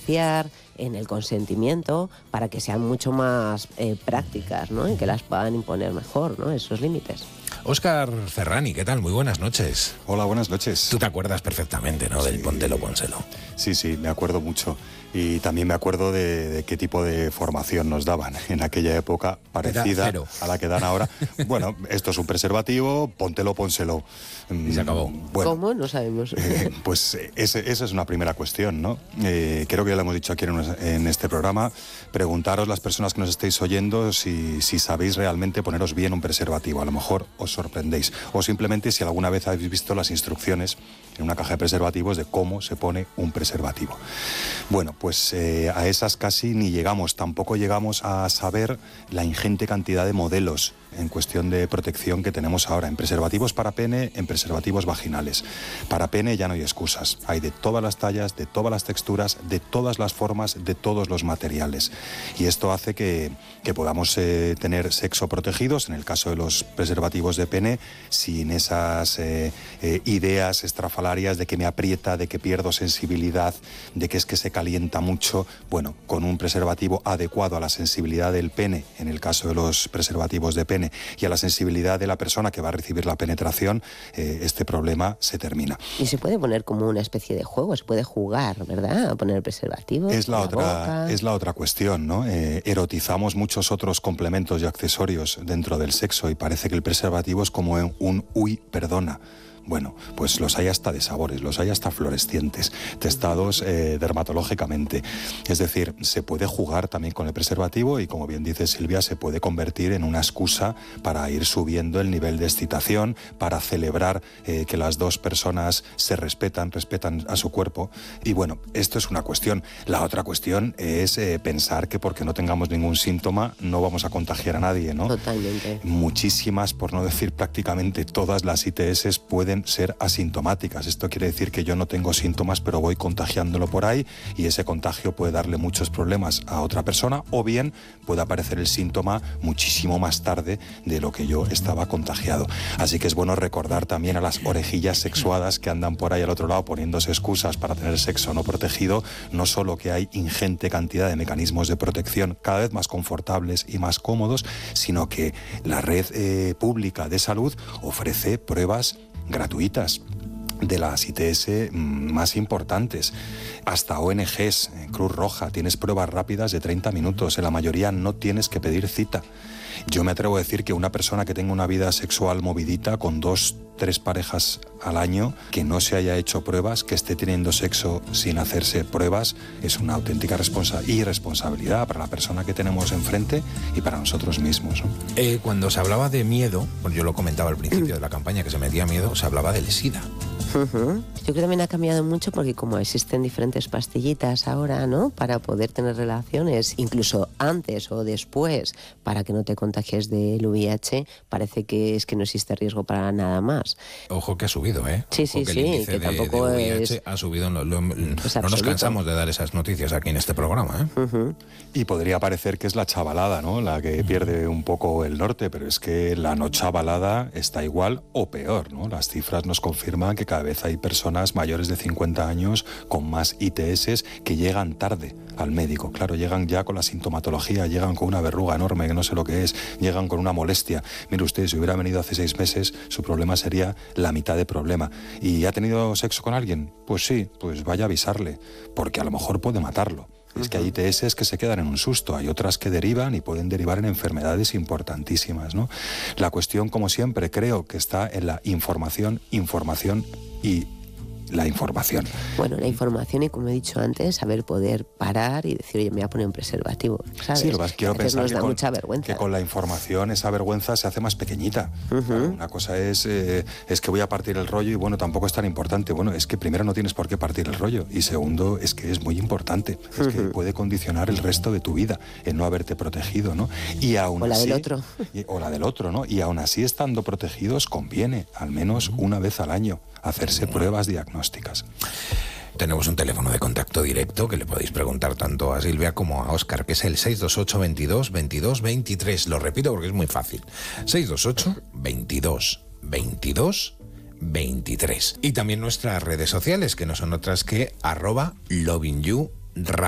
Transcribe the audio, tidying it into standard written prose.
negociar, en el consentimiento, para que sean mucho más prácticas, ¿no? Y que las puedan imponer mejor, ¿no? Esos límites. Óscar Ferrani, ¿qué tal? Muy buenas noches. Hola, buenas noches. Tú te acuerdas perfectamente, ¿no? Del Póntelo, Pónselo. Sí, me acuerdo mucho. Y también me acuerdo de qué tipo de formación nos daban en aquella época, parecida a la que dan ahora. Bueno, esto es un preservativo, póntelo, pónselo. Y se acabó. Bueno, ¿Cómo? No sabemos. Pues esa es una primera cuestión, ¿no? Creo que ya lo hemos dicho aquí en este programa. Preguntaros, las personas que nos estéis oyendo, si sabéis realmente poneros bien un preservativo. A lo mejor os sorprendéis. O simplemente si alguna vez habéis visto las instrucciones en una caja de preservativos de cómo se pone un preservativo. Bueno, pues a esas casi ni llegamos. Tampoco llegamos a saber la ingente cantidad de modelos en cuestión de protección que tenemos ahora en preservativos para pene, en preservativos vaginales. Para pene ya no hay excusas. Hay de todas las tallas, de todas las texturas, de todas las formas, de todos los materiales. Y esto hace que podamos tener sexo protegidos, en el caso de los preservativos de pene, sin esas ideas estrafalarias de que me aprieta, de que pierdo sensibilidad, de que es que se calienta mucho. Bueno, con un preservativo adecuado a la sensibilidad del pene, en el caso de los preservativos de pene, y a la sensibilidad de la persona que va a recibir la penetración, este problema se termina. Y se puede poner como una especie de juego, se puede jugar, ¿verdad? A poner preservativos. Es la otra cuestión, ¿no? Erotizamos muchos otros complementos y accesorios dentro del sexo y parece que el preservativo es como un uy, perdona. Bueno, pues los hay hasta de sabores, los hay hasta fluorescentes, testados dermatológicamente. Es decir, se puede jugar también con el preservativo y, como bien dice Silvia, se puede convertir en una excusa para ir subiendo el nivel de excitación, para celebrar que las dos personas se respetan a su cuerpo. Y bueno, esto es una cuestión. La otra cuestión es pensar que porque no tengamos ningún síntoma no vamos a contagiar a nadie, ¿no? Totalmente. Muchísimas, por no decir prácticamente todas las ITS pueden ser asintomáticas. Esto quiere decir que yo no tengo síntomas, pero voy contagiándolo por ahí y ese contagio puede darle muchos problemas a otra persona, o bien puede aparecer el síntoma muchísimo más tarde de lo que yo estaba contagiado. Así que es bueno recordar también a las orejillas sexuadas que andan por ahí al otro lado poniéndose excusas para tener sexo no protegido, no solo que hay ingente cantidad de mecanismos de protección cada vez más confortables y más cómodos, sino que la red pública de salud ofrece pruebas gratuitas de las ITS más importantes. Hasta ONGs, Cruz Roja, tienes pruebas rápidas de 30 minutos. En la mayoría no tienes que pedir cita. Yo me atrevo a decir que una persona que tenga una vida sexual movidita con 2-3 parejas al año, que no se haya hecho pruebas, que esté teniendo sexo sin hacerse pruebas, es una auténtica irresponsabilidad para la persona que tenemos enfrente y para nosotros mismos, ¿no? Cuando se hablaba de miedo, pues yo lo comentaba al principio de la campaña, que se metía miedo, se hablaba del SIDA. Yo creo que también ha cambiado mucho porque como existen diferentes pastillitas ahora, ¿no? Para poder tener relaciones, incluso antes o después, para que no te contagies del VIH, parece que no existe riesgo para nada más. Ojo que ha subido, ¿eh? Sí, Ojo sí, que tampoco de VIH es... ha subido. No nos absoluto. cansamos de dar esas noticias aquí en este programa, ¿eh? Y podría parecer que es la chavalada, ¿no? La que pierde un poco el norte, pero es que la no chavalada está igual o peor, ¿no? Las cifras nos confirman que cada vez hay personas mayores de 50 años con más ITS que llegan tarde al médico. Claro, llegan ya con la sintomatología, llegan con una verruga enorme que no sé lo que es, llegan con una molestia. Mire usted, si hubiera venido hace 6 meses, su problema sería la mitad de problema. ¿Y ha tenido sexo con alguien? Pues sí, pues vaya a avisarle, porque a lo mejor puede matarlo. Es que hay ITS que se quedan en un susto, hay otras que derivan y pueden derivar en enfermedades importantísimas, ¿no? La cuestión, como siempre, creo que está en la información y la información. Bueno, la información y, como he dicho antes, saber poder parar y decir, oye, me voy a poner un preservativo, ¿sabes? Sí, lo que quiero pensar nos da mucha vergüenza. Que con la información esa vergüenza se hace más pequeñita. Claro, una cosa es que voy a partir el rollo y bueno, tampoco es tan importante. Bueno, es que primero no tienes por qué partir el rollo y segundo es que es muy importante. Es que puede condicionar el resto de tu vida el no haberte protegido, ¿no? Y aún o la así, del otro. O la del otro, ¿no? Y aún así, estando protegidos, conviene al menos una vez al año hacerse pruebas diagnósticas. Tenemos un teléfono de contacto directo que le podéis preguntar tanto a Silvia como a Óscar, que es el 628 22 22 23. Lo repito porque es muy fácil. 628 22 22 23. Y también nuestras redes sociales, que no son otras que @lovingyou.